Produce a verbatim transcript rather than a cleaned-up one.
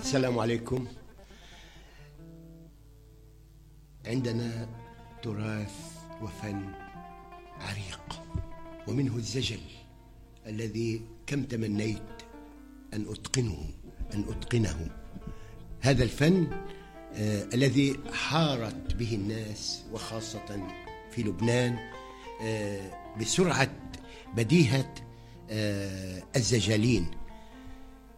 السلام عليكم. عندنا تراث وفن عريق، ومنه الزجل الذي كم تمنيت أن أتقنه أن أتقنه هذا الفن آه الذي حارت به الناس، وخاصة في لبنان، آه بسرعة بديهة آه الزجالين.